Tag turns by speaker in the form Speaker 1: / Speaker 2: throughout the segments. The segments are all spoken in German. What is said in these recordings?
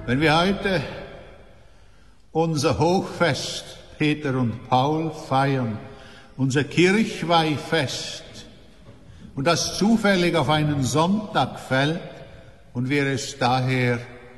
Speaker 1: Wenn wir heute unser Hochfest Peter und Paul feiern, unser Kirchweihfest, und das zufällig auf einen Sonntag fällt und wir es daher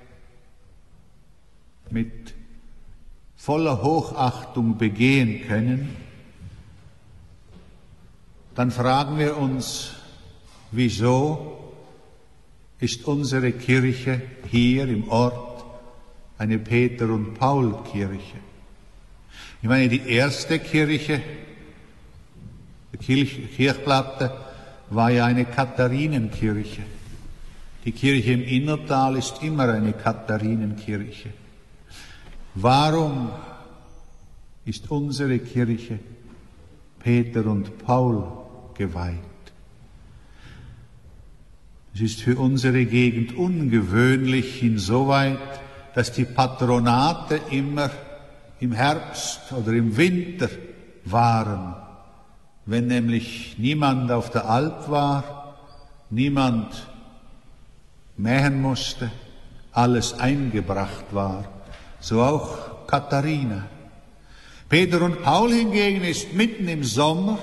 Speaker 1: mit voller Hochachtung begehen können, dann fragen wir uns, wieso ist unsere Kirche hier im Ort eine Peter- und Paul-Kirche? Ich meine, die erste Kirche, die Kirchplatte, war ja eine Katharinenkirche. Die Kirche im Innertal ist immer eine Katharinenkirche. Warum ist unsere Kirche Peter und Paul geweiht? Es ist für unsere Gegend ungewöhnlich insoweit, dass die Patronate immer im Herbst oder im Winter waren, wenn nämlich niemand auf der Alp war, niemand mähen musste, alles eingebracht war, so auch Katharina. Peter und Paul hingegen ist mitten im Sommer,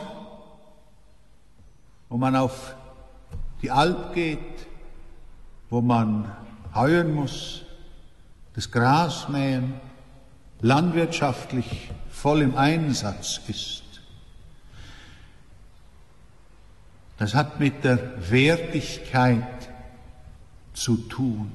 Speaker 1: wo man auf die Alp geht, wo man heuen muss, das Gras mähen, landwirtschaftlich voll im Einsatz ist. Das hat mit der Wertigkeit zu tun.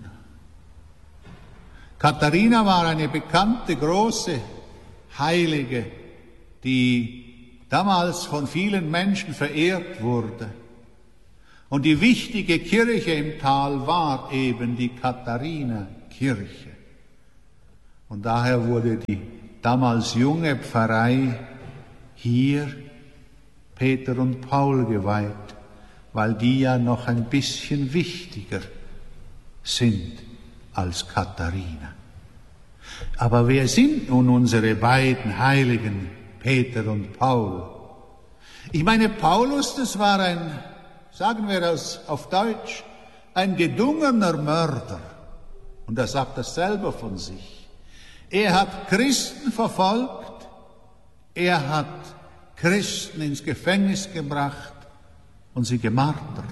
Speaker 1: Katharina war eine bekannte, große Heilige, die damals von vielen Menschen verehrt wurde. Und die wichtige Kirche im Tal war eben die Katharina-Kirche. Und daher wurde die damals junge Pfarrei hier Peter und Paul geweiht, weil die ja noch ein bisschen wichtiger sind als Katharina. Aber wer sind nun unsere beiden Heiligen, Peter und Paul? Ich meine, Paulus, das war ein, sagen wir das auf Deutsch, ein gedungener Mörder. Und er sagt das selber von sich. Er hat Christen verfolgt, er hat Christen ins Gefängnis gebracht und sie gemartert.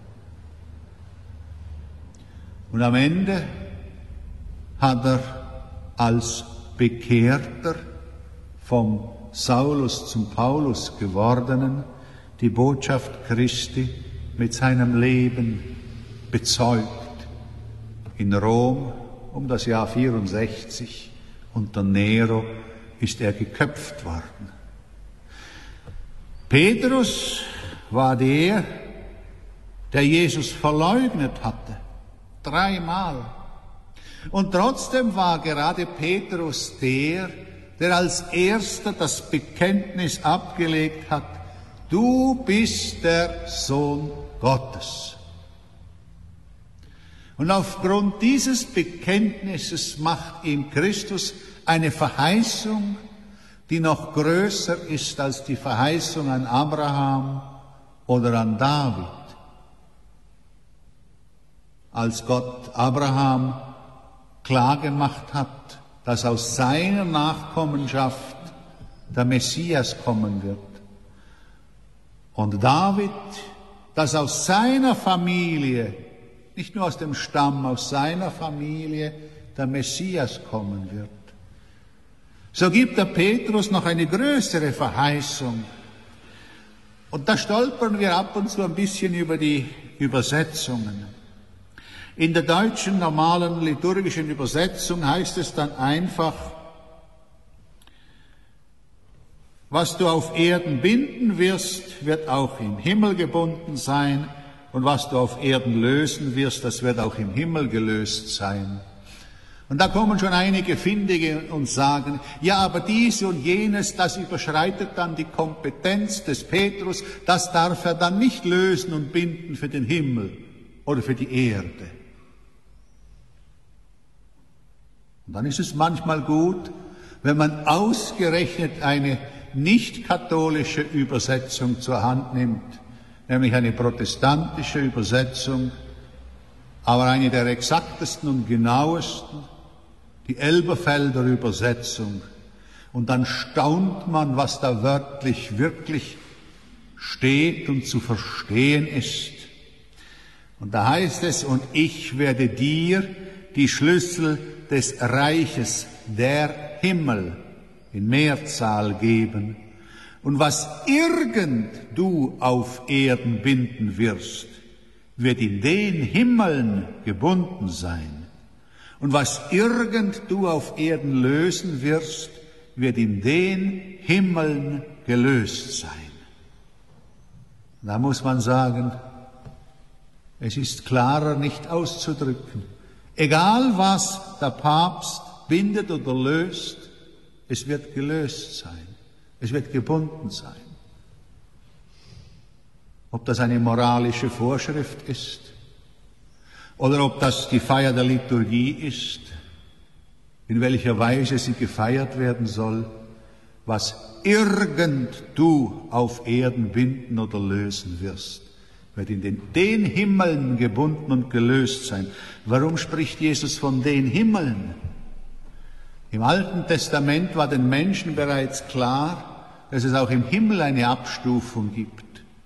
Speaker 1: Und am Ende hat er als Bekehrter vom Saulus zum Paulus gewordenen die Botschaft Christi mit seinem Leben bezeugt. In Rom um das Jahr 64 unter Nero ist er geköpft worden. Petrus war der Jesus verleugnet hatte, 3-mal. Und trotzdem war gerade Petrus der als erster das Bekenntnis abgelegt hat, du bist der Sohn Gottes. Und aufgrund dieses Bekenntnisses macht ihm Christus eine Verheißung, die noch größer ist als die Verheißung an Abraham oder an David. Als Gott Abraham klargemacht hat, dass aus seiner Nachkommenschaft der Messias kommen wird. Und David, dass aus seiner Familie, nicht nur aus dem Stamm, aus seiner Familie der Messias kommen wird. So gibt der Petrus noch eine größere Verheißung. Und da stolpern wir ab und zu ein bisschen über die Übersetzungen. In der deutschen normalen liturgischen Übersetzung heißt es dann einfach, was du auf Erden binden wirst, wird auch im Himmel gebunden sein, und was du auf Erden lösen wirst, das wird auch im Himmel gelöst sein. Und da kommen schon einige Findige und sagen, ja, aber dies und jenes, das überschreitet dann die Kompetenz des Petrus, das darf er dann nicht lösen und binden für den Himmel oder für die Erde. Und dann ist es manchmal gut, wenn man ausgerechnet eine nicht-katholische Übersetzung zur Hand nimmt, nämlich eine protestantische Übersetzung, aber eine der exaktesten und genauesten, die Elberfelder Übersetzung. Und dann staunt man, was da wörtlich wirklich steht und zu verstehen ist. Und da heißt es, und ich werde dir die Schlüssel des Reiches der Himmel in Mehrzahl geben. Und was irgend du auf Erden binden wirst, wird in den Himmeln gebunden sein. Und was irgend du auf Erden lösen wirst, wird in den Himmeln gelöst sein. Da muss man sagen, es ist klarer nicht auszudrücken. Egal was der Papst bindet oder löst, es wird gelöst sein. Es wird gebunden sein. Ob das eine moralische Vorschrift ist oder ob das die Feier der Liturgie ist, in welcher Weise sie gefeiert werden soll, was irgend du auf Erden binden oder lösen wirst, wird in den Himmeln gebunden und gelöst sein. Warum spricht Jesus von den Himmeln? Im Alten Testament war den Menschen bereits klar, dass es auch im Himmel eine Abstufung gibt.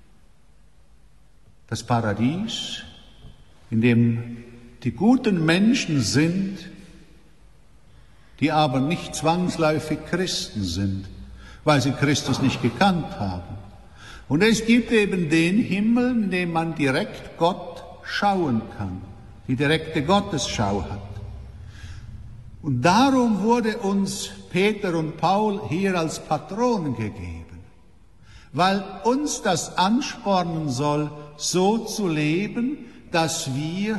Speaker 1: Das Paradies, in dem die guten Menschen sind, die aber nicht zwangsläufig Christen sind, weil sie Christus nicht gekannt haben. Und es gibt eben den Himmel, in dem man direkt Gott schauen kann, die direkte Gottesschau hat. Und darum wurde uns Peter und Paul hier als Patronen gegeben, weil uns das anspornen soll, so zu leben, dass wir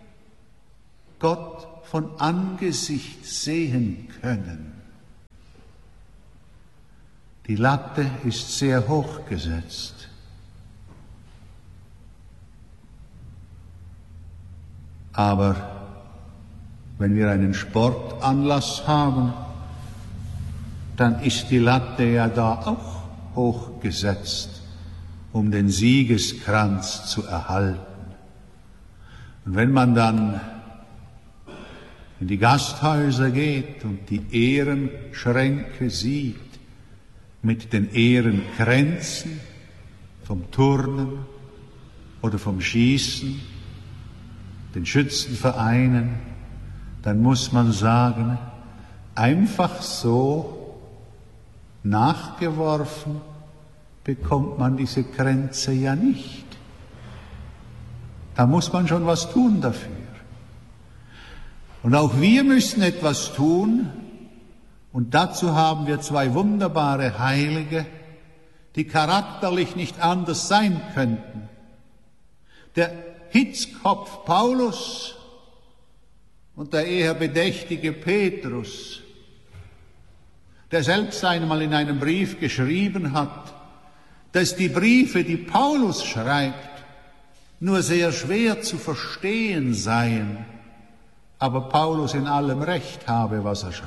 Speaker 1: Gott von Angesicht sehen können. Die Latte ist sehr hoch gesetzt. Aber wenn wir einen Sportanlass haben, dann ist die Latte ja da auch hoch gesetzt, um den Siegeskranz zu erhalten. Und wenn man dann in die Gasthäuser geht und die Ehrenschränke sieht, mit den Ehrenkränzen vom Turnen oder vom Schießen, den Schützenvereinen, dann muss man sagen, einfach so nachgeworfen bekommt man diese Kränze ja nicht. Da muss man schon was tun dafür. Und auch wir müssen etwas tun, und dazu haben wir zwei wunderbare Heilige, die charakterlich nicht anders sein könnten. Der Hitzkopf Paulus und der eher bedächtige Petrus, der selbst einmal in einem Brief geschrieben hat, dass die Briefe, die Paulus schreibt, nur sehr schwer zu verstehen seien, aber Paulus in allem Recht habe, was er schreibt.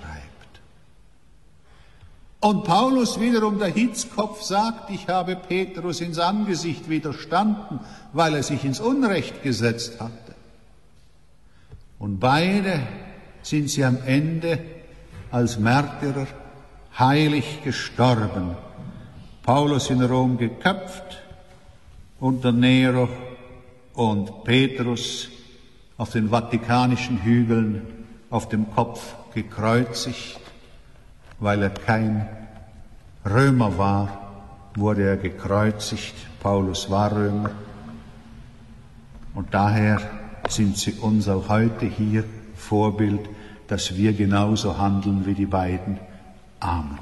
Speaker 1: Und Paulus wiederum, der Hitzkopf, sagt, ich habe Petrus ins Angesicht widerstanden, weil er sich ins Unrecht gesetzt hatte. Und beide sind sie am Ende als Märtyrer heilig gestorben. Paulus in Rom geköpft unter Nero und Petrus auf den Vatikanischen Hügeln auf dem Kopf gekreuzigt. Weil er kein Römer war, wurde er gekreuzigt. Paulus war Römer. Und daher sind sie uns auch heute hier Vorbild, dass wir genauso handeln wie die beiden. Amen.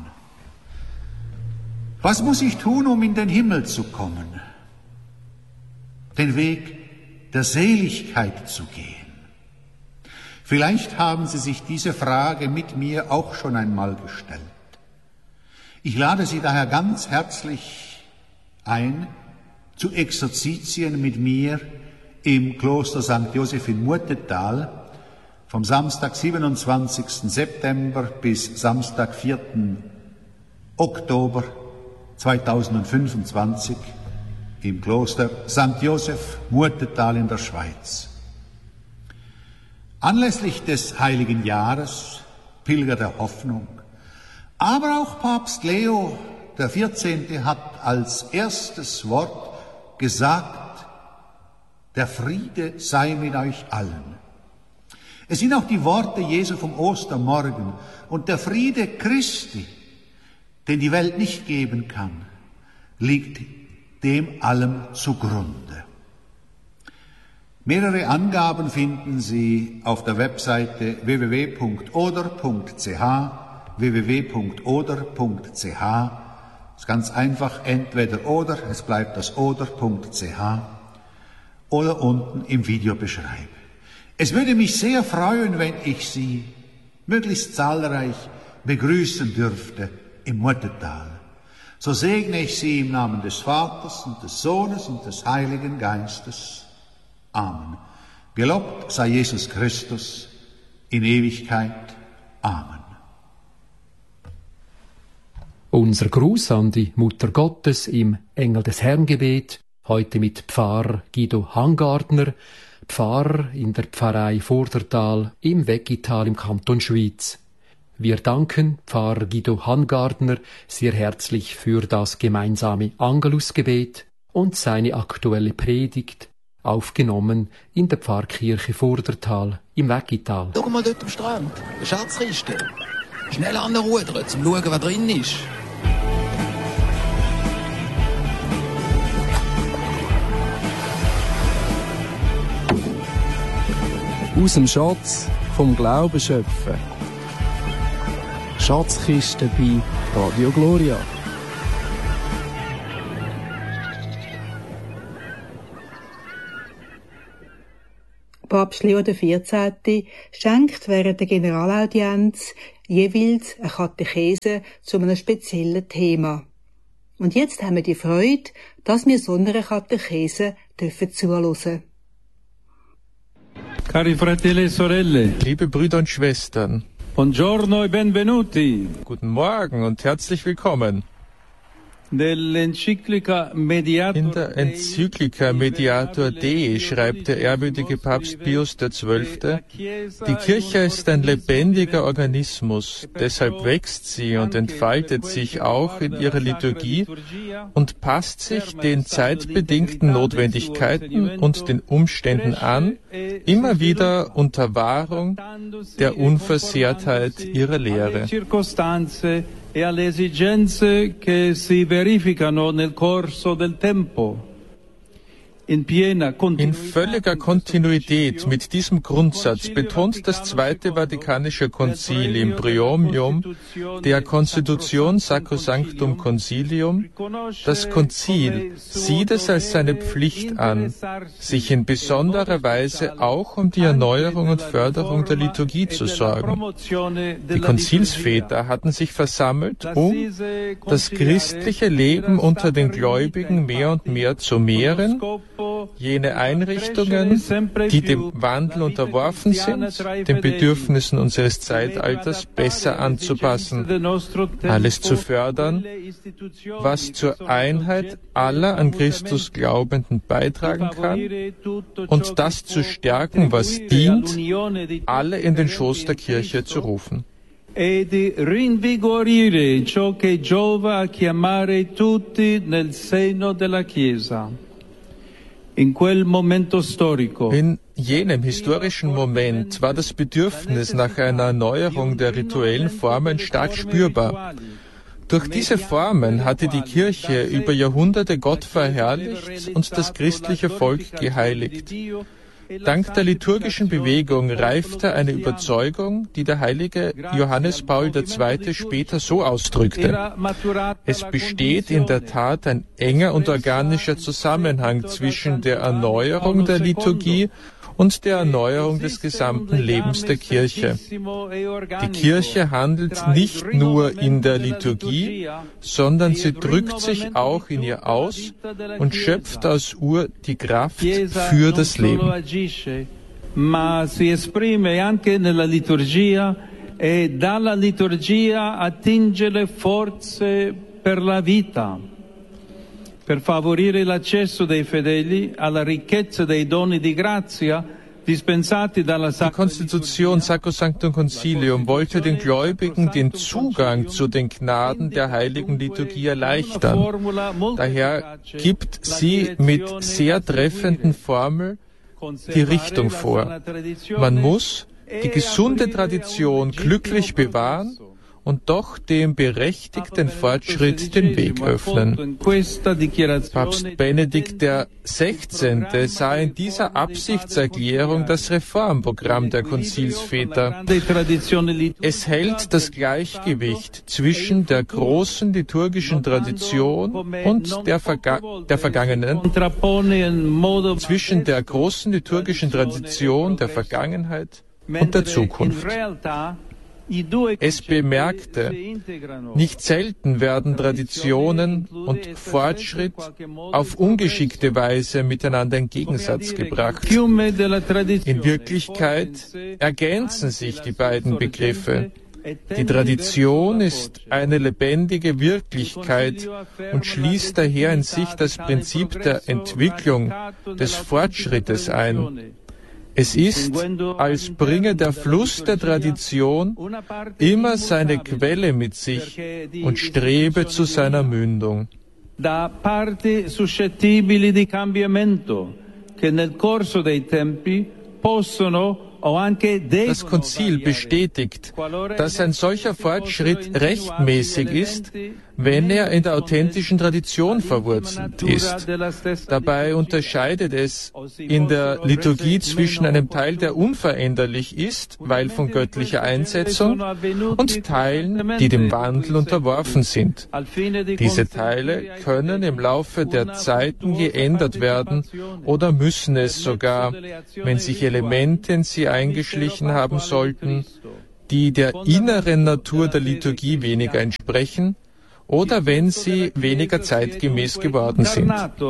Speaker 1: Was muss ich tun, um in den Himmel zu kommen? Den Weg der Seligkeit zu gehen. Vielleicht haben Sie sich diese Frage mit mir auch schon einmal gestellt. Ich lade Sie daher ganz herzlich ein zu Exerzitien mit mir im Kloster St. Joseph in Murtetal vom Samstag, 27. September bis Samstag, 4. Oktober 2025 im Kloster St. Joseph Murtetal in der Schweiz. Anlässlich des Heiligen Jahres Pilger der Hoffnung. Aber auch Papst Leo der 14. hat als erstes Wort gesagt, der Friede sei mit euch allen. Es sind auch die Worte Jesu vom Ostermorgen. Und der Friede Christi, den die Welt nicht geben kann, liegt dem allem zugrunde. Mehrere Angaben finden Sie auf der Webseite www.oder.ch, www.oder.ch. Es ist ganz einfach, entweder oder, es bleibt das oder.ch oder unten im Video beschreiben. Es würde mich sehr freuen, wenn ich Sie möglichst zahlreich begrüßen dürfte im Muttertal. So segne ich Sie im Namen des Vaters und des Sohnes und des Heiligen Geistes. Amen. Gelobt sei Jesus Christus in Ewigkeit. Amen.
Speaker 2: Unser Gruß an die Mutter Gottes im Engel des Herrn Gebet, heute mit Pfarrer Guido Hangardner, Pfarrer in der Pfarrei Vordertal im Weggital im Kanton Schwyz. Wir danken Pfarrer Guido Hangardner sehr herzlich für das gemeinsame Angelusgebet und seine aktuelle Predigt, aufgenommen in der Pfarrkirche Vordertal im Weggital.
Speaker 3: Schau mal dort am Strand, eine Schatzkiste. Schnell anrudern, um zu schauen, was drin ist.
Speaker 4: Aus dem Schatz vom Glauben schöpfen. Schatzkiste bei Radio Gloria.
Speaker 5: Papst Leo XIV. Schenkt während der Generalaudienz jeweils eine Katechese zu einem speziellen Thema. Und jetzt haben wir die Freude, dass wir so einer Katechese zuhören dürfen.
Speaker 6: Cari fratelli e sorelle,
Speaker 7: liebe Brüder und Schwestern,
Speaker 6: buongiorno e benvenuti.
Speaker 7: Guten Morgen und herzlich willkommen. In der Enzyklika Mediator Dei schreibt der ehrwürdige Papst Pius XII., die Kirche ist ein lebendiger Organismus, deshalb wächst sie und entfaltet sich auch in ihrer Liturgie und passt sich den zeitbedingten Notwendigkeiten und den Umständen an, immer wieder unter Wahrung der Unversehrtheit ihrer Lehre.
Speaker 6: E alle esigenze che si verificano nel corso del tempo. In
Speaker 7: völliger Kontinuität mit diesem Grundsatz betont das Zweite Vatikanische Konzil im Priorium der Constitution Sacrosanctum Concilium. Das Konzil sieht es als seine Pflicht an, sich in besonderer Weise auch um die Erneuerung und Förderung der Liturgie zu sorgen. Die Konzilsväter hatten sich versammelt, um das christliche Leben unter den Gläubigen mehr und mehr zu mehren, jene Einrichtungen, die dem Wandel unterworfen sind, den Bedürfnissen unseres Zeitalters besser anzupassen, alles zu fördern, was zur Einheit aller an Christus Glaubenden beitragen kann, und das zu stärken, was dient, alle in den Schoß der Kirche zu rufen.
Speaker 6: E di rinvigorire ciò che giova a chiamare tutti nel seno della Chiesa. In
Speaker 7: jenem historischen Moment war das Bedürfnis nach einer Erneuerung der rituellen Formen stark spürbar. Durch diese Formen hatte die Kirche über Jahrhunderte Gott verherrlicht und das christliche Volk geheiligt. Dank der liturgischen Bewegung reifte eine Überzeugung, die der heilige Johannes Paul II. Später so ausdrückte: Es besteht in der Tat ein enger und organischer Zusammenhang zwischen der Erneuerung der Liturgie und der Erneuerung des gesamten Lebens der Kirche. Die Kirche handelt nicht nur in der Liturgie, sondern sie drückt sich auch in ihr aus und schöpft aus die Kraft für das Leben.
Speaker 6: Ma si esprime anche nella liturgia e dalla liturgia attinge le forze per la vita. Per favorire l'accesso dei fedeli alla ricchezza dei doni di grazia, Die
Speaker 7: Konstitution Sacrosanctum Concilium wollte den Gläubigen den Zugang zu den Gnaden der heiligen Liturgie erleichtern. Daher gibt sie mit sehr treffenden Formeln die Richtung vor. Man muss die gesunde Tradition glücklich bewahren und doch dem berechtigten Fortschritt den Weg öffnen. Papst Benedikt XVI. Sah in dieser Absichtserklärung das Reformprogramm der Konzilsväter. Es hält das Gleichgewicht zwischen der großen liturgischen Tradition und der Vergangenheit, zwischen der großen liturgischen Tradition der Vergangenheit und der Zukunft. Es bemerkte, nicht selten werden Traditionen und Fortschritt auf ungeschickte Weise miteinander in Gegensatz gebracht. In Wirklichkeit ergänzen sich die beiden Begriffe. Die Tradition ist eine lebendige Wirklichkeit und schließt daher in sich das Prinzip der Entwicklung, des Fortschrittes ein. Es ist, als bringe der Fluss der Tradition immer seine Quelle mit sich und strebe zu seiner Mündung.
Speaker 6: Da parti suscettibili di cambiamento, che nel corso dei tempi possono.
Speaker 7: Das Konzil bestätigt, dass ein solcher Fortschritt rechtmäßig ist, wenn er in der authentischen Tradition verwurzelt ist. Dabei unterscheidet es in der Liturgie zwischen einem Teil, der unveränderlich ist, weil von göttlicher Einsetzung, und Teilen, die dem Wandel unterworfen sind. Diese Teile können im Laufe der Zeiten geändert werden oder müssen es sogar, wenn sich Elemente in sie eingeschlichen haben sollten, die der inneren Natur der Liturgie weniger entsprechen, oder wenn sie weniger zeitgemäß geworden sind.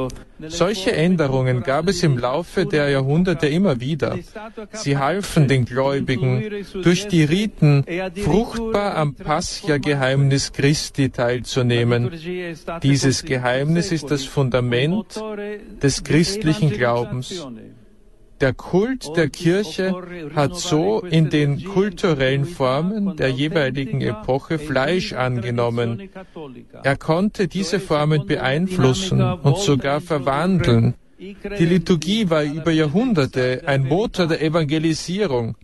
Speaker 7: Solche Änderungen gab es im Laufe der Jahrhunderte immer wieder. Sie halfen den Gläubigen, durch die Riten fruchtbar am Pascha-Geheimnis Christi teilzunehmen. Dieses Geheimnis ist das Fundament des christlichen Glaubens. Der Kult der Kirche hat so in den kulturellen Formen der jeweiligen Epoche Fleisch angenommen. Er konnte diese Formen beeinflussen und sogar verwandeln. Die Liturgie war über Jahrhunderte ein Motor der Evangelisierung.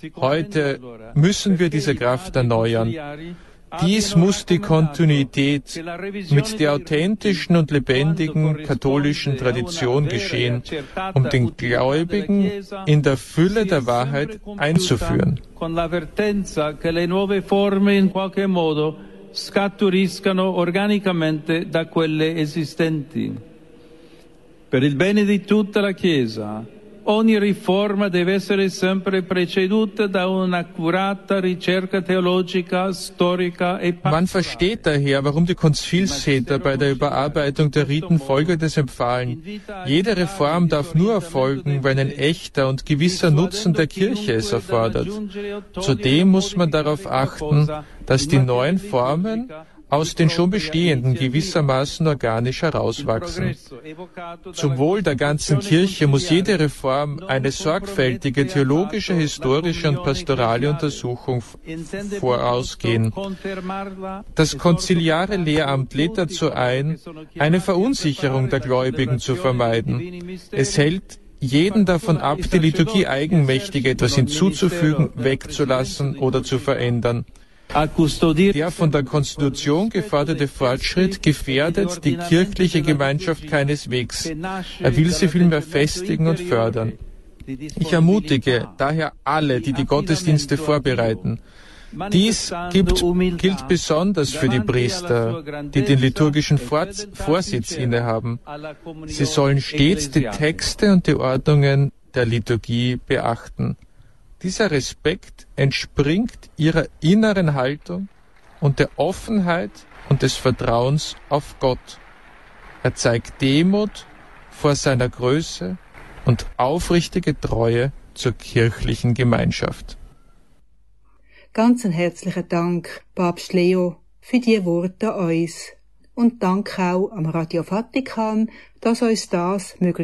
Speaker 7: Heute müssen wir diese Kraft erneuern. Dies muss die Kontinuität mit der authentischen und lebendigen katholischen Tradition geschehen, um den Gläubigen in der Fülle der Wahrheit einzuführen.
Speaker 6: Scaturiscano organicamente da quelle esistenti. Per il bene di tutta la Chiesa, ogni riforma deve essere sempre preceduta da un'accurata ricerca teologica, storica e
Speaker 7: Man versteht daher, warum die Konzilsväter bei der Überarbeitung der Riten Folgendes empfahlen. Jede Reform darf nur erfolgen, wenn ein echter und gewisser Nutzen der Kirche es erfordert. Zudem muss man darauf achten, dass die neuen Formen aus den schon bestehenden gewissermaßen organisch herauswachsen. Zum Wohl der ganzen Kirche muss jede Reform eine sorgfältige theologische, historische und pastorale Untersuchung vorausgehen. Das konziliare Lehramt lädt dazu ein, eine Verunsicherung der Gläubigen zu vermeiden. Es hält jeden davon ab, die Liturgie eigenmächtig etwas hinzuzufügen, wegzulassen oder zu verändern. Der von der Konstitution geforderte Fortschritt gefährdet die kirchliche Gemeinschaft keineswegs. Er will sie vielmehr festigen und fördern. Ich ermutige daher alle, die die Gottesdienste vorbereiten. Dies gilt besonders für die Priester, die den liturgischen Vorsitz innehaben. Sie sollen stets die Texte und die Ordnungen der Liturgie beachten. Dieser Respekt entspringt ihrer inneren Haltung und der Offenheit und des Vertrauens auf Gott. Er zeigt Demut vor seiner Größe und aufrichtige Treue zur kirchlichen Gemeinschaft.
Speaker 5: Ganz herzlichen Dank, Papst Leo, für die Worte an uns. Und Dank auch am Radio Vatikan, dass uns das möglich